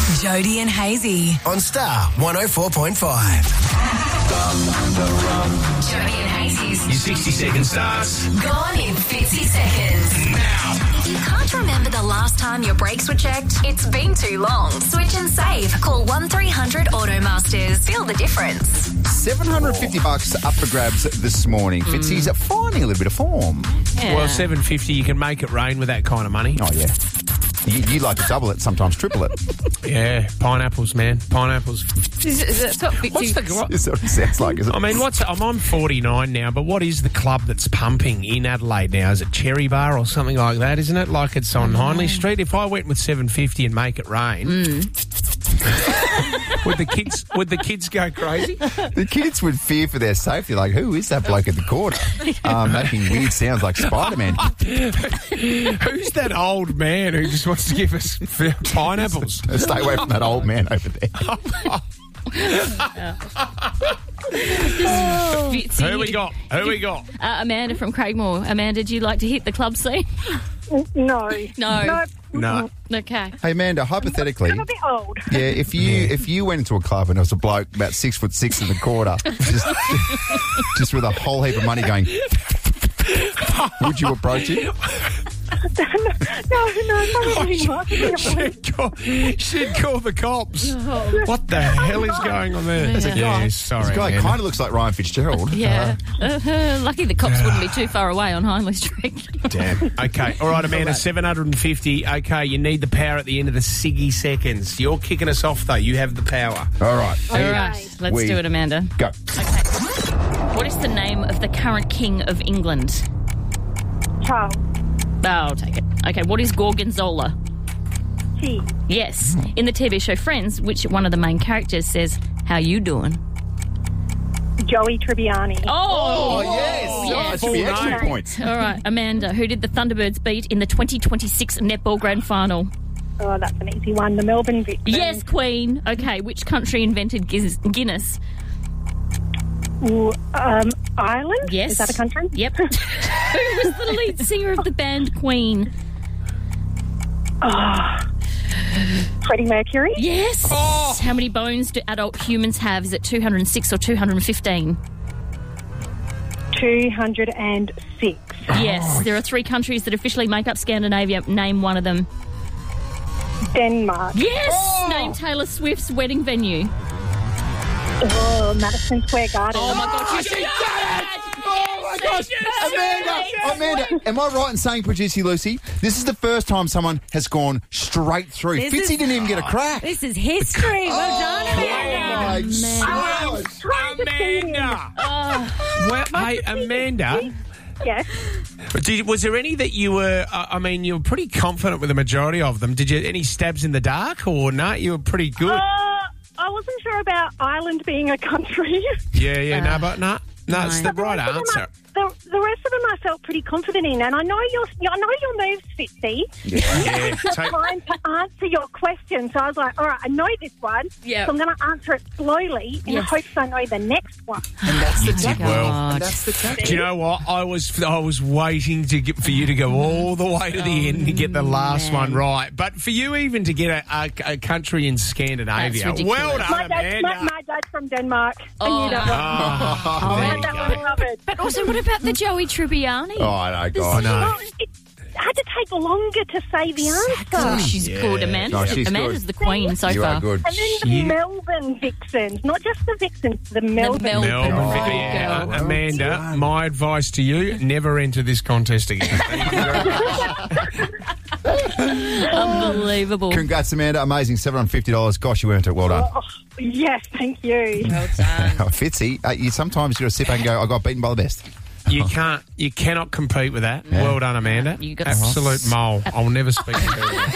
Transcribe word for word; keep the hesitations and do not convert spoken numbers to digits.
Jody and Hazy on Star one oh four point five. Jody and Hazy's Your sixty second starts gone in fifty seconds. now. You can't remember the last time your brakes were checked? It's been too long. Switch and save. Call one three hundred Automasters. Feel the difference. seven hundred fifty bucks up for grabs this morning. Fitzy's finding a little bit of form. Well, seven fifty, you can make it rain with that kind of money. Oh, yeah. You, you like to double it, sometimes triple it. Yeah, pineapples, man. Pineapples. Is, is that what What's the... What, That's what it sounds like, is it? I mean, what's... I'm on forty-nine now, but what is the club that's pumping in Adelaide now? Is it Cherry Bar or something like that, isn't it? Like it's on Hindley Street. If I went with seven fifty and make it rain... would the kids would the kids go crazy? The kids would fear for their safety. Like, who is that bloke at the corner? Um, making weird sounds like Spider-Man. Who's that old man who just wants to give us pineapples? Stay away from that old man over there. Fitzy. Who we got? Who we got? Uh, Amanda from Craigmore. Amanda, do you like to hit the club scene? No. No. No. No. Okay. Hey, Amanda, hypothetically, I'm a bit old. yeah, if you if you went into a club and there was a bloke about six foot six in the corner, just, just with a whole heap of money going, would you approach him? no, no, probably not. She'd call, she'd call the cops. What the hell is going on there? Yeah. Yeah, sorry. This guy Amanda. kind of looks like Ryan Fitzgerald. Yeah. Uh, lucky the cops wouldn't be too far away on Hindley Street. Damn. Okay, all right, Amanda, seven hundred fifty. Okay, you need the power at the end of the sixty seconds. You're kicking us off, though. You have the power. All right. All right, let's We- do it, Amanda. Go. What is the name of the current King of England? Charles. Oh, I'll take it. Okay, what is Gorgonzola? Cheese. Yes. In the T V show Friends, which one of the main characters says, "How you doing?" Joey Tribbiani. Oh, Oh, yes. Oh, that should be Full extra name. points. All right, Amanda, who did the Thunderbirds beat in the twenty twenty-six Netball Grand Final? Oh, that's an easy one. The Melbourne Vixens. Yes, Queen. Okay, which country invented Guinness? Guinness? Ooh, um, Ireland? Yes. Is that a country? Yep. Who was the lead singer of the band Queen? Oh. Freddie Mercury? Yes. Oh. How many bones do adult humans have? Is it two hundred six or two hundred fifteen? two hundred six. Yes. There are three countries that officially make up Scandinavia. Name one of them. Denmark. Yes. Oh. Name Taylor Swift's wedding venue. Oh, Madison Square Garden. Oh, my God. She did it. Oh, my gosh. Amanda, Amanda, am I right in saying, Producer Lucy, this is the first time someone has gone straight through. This Fitzy is- didn't even get a crack. This is history. Well done, Oh, Amanda. my gosh. Amanda! Well, hey, Amanda, Yes. did, was there any that you were, uh, I mean, you were pretty confident with the majority of them. Did you, any stabs in the dark or not? You were pretty good. Uh, I wasn't sure about Ireland being a country. Yeah, yeah, no, but no, no, it's the no. right The rest of them answer. I- The, the rest of them I felt pretty confident in, and I know your I know your moves, Fitzy. Yeah, The take, time to answer your question, so I was like, all right, I know this one, Yeah. so I'm going to answer it slowly in Yes. hopes I know the next one. And that's the you did well. God. That's the tactic. Do you know what? I was I was waiting to get for you to go all the way to the end to get the last man. one right. But for you even to get a, a, a country in Scandinavia, That's ridiculous. well done, My, dad, Amanda. my, my dad's from Denmark. I Oh. knew that one. Oh, I there had you that go. one covered. But also, what about the Joey Tribbiani? Oh, I know, God. No. Well, it had to take longer to say the answer. Oh, she's Yeah. good. Amanda. No, she's Amanda's good. the queen so You far. are good. And then the Shit. Melbourne Vixens, not just the Vixens, the Melbourne. Melbourne. Melbourne, Oh, yeah. girl. Amanda, my advice to you, never enter this contest again. Unbelievable. Congrats, Amanda. Amazing. seven hundred fifty dollars. Gosh, you earned it. Well done. Oh, yes, thank you. Well done. Fitzy, uh, you sometimes you got to sit back and go, I got beaten by the best. You can't, you cannot compete with that. Well done, Amanda. You got- Absolute mole. I'll never speak to you.